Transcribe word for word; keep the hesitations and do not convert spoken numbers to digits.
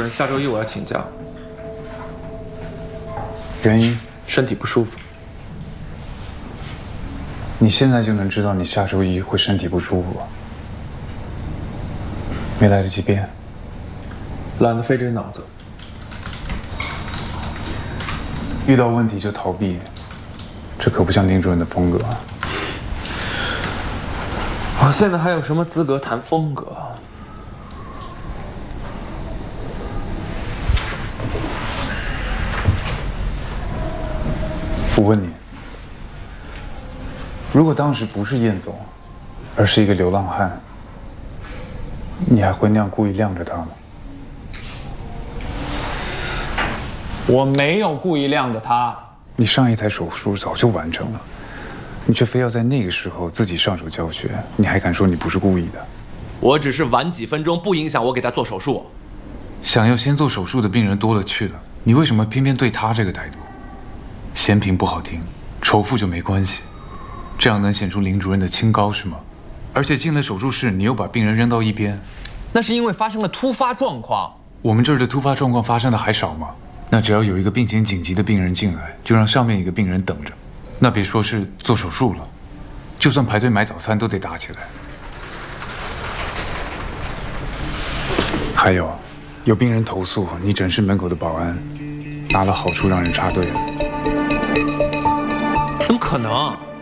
任，下周一我要请假。 原因？ 身体不舒服。 你现在就能知道你下周一会身体不舒服？没来得及变。 懒得费这脑子。 遇到问题就逃避，这可不像林主任的风格。 我现在还有什么资格谈风格？ 我问你，如果当时不是燕总，而是一个流浪汉，你还会那样故意晾着他吗？ 我没有故意晾着他。 你上一台手术早就完成了，你却非要在那个时候自己上手教学，你还敢说你不是故意的？ 我只是晚几分钟，不影响我给他做手术。 想要先做手术的病人多了去了，你为什么偏偏对他这个态度？嫌贫不好听，仇富就没关系，这样能显出林主任的清高是吗？而且进了手术室，你又把病人扔到一边， 那是因为发生了突发状况。 我们这儿的突发状况发生的还少吗？那只要有一个病情紧急的病人进来，就让上面一个病人等着，那别说是做手术了，就算排队买早餐都得打起来。还有，有病人投诉你诊室门口的保安拿了好处让人插队了。 怎么可能？